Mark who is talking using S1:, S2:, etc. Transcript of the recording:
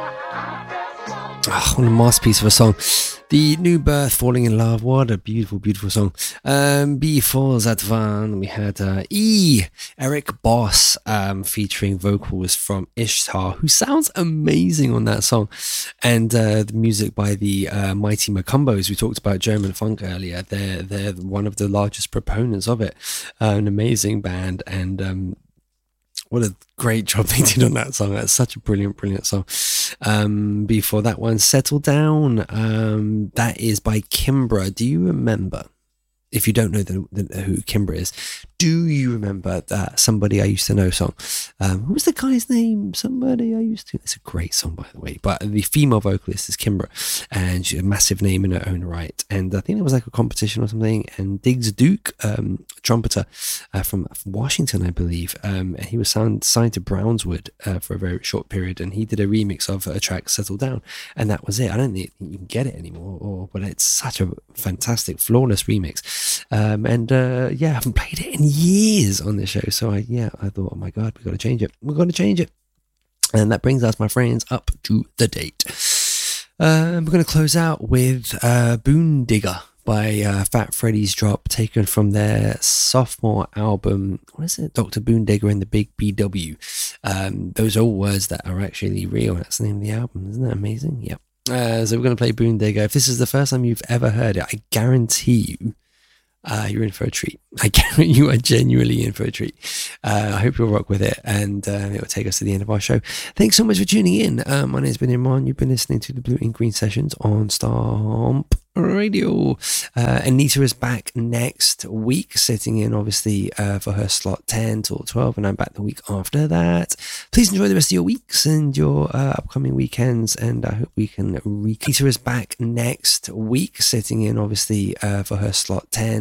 S1: Oh, what a masterpiece of a song. The New Birth, Falling in Love. What a beautiful, beautiful song. Before that one, we had Eric Boss featuring vocals from Ishtar, who sounds amazing on that song. And the music by the Mighty Macumbos. We talked about German funk earlier. They're one of the largest proponents of it. An amazing band, and what a great job they did on that song. That's such a brilliant, brilliant song. Before that one, Settle Down. That is by Kimbra. Do you remember? If you don't know who Kimbra is, do you remember that Somebody I Used to Know song? What was the guy's name? Somebody I Used to. It's a great song, by the way. But the female vocalist is Kimbra, and she's a massive name in her own right. And I think it was like a competition or something. And Diggs Duke, trumpeter from Washington, I believe, and he was signed to Brownswood for a very short period, and he did a remix of a track, Settle Down, and that was it. I don't think you can get it anymore, but it's such a fantastic, flawless remix. Yeah, I haven't played it in years on this show, so I thought, oh my god, we've got to change it. And that brings us, my friends, up to the date. We're going to close out with Boondigger by Fat Freddy's Drop, taken from their sophomore album. What is it? Dr. Boondigger and the Big BW. Those are all words that are actually real. That's the name of the album. Isn't that amazing? Yep. So we're going to play Boondigger. If this is the first time you've ever heard it, I guarantee you you're in for a treat. You are genuinely in for a treat. I hope you'll rock with it, and it will take us to the end of our show. Thanks so much for tuning in. My name's been Imran. You've been listening to the Blue Ink Green Sessions on Stomp Radio. Anita is back next week, sitting in obviously for her slot 10 till 12, and I'm back the week after that. Please enjoy the rest of your weeks and your upcoming weekends, and I hope we can Anita is back next week, sitting in obviously for her slot 10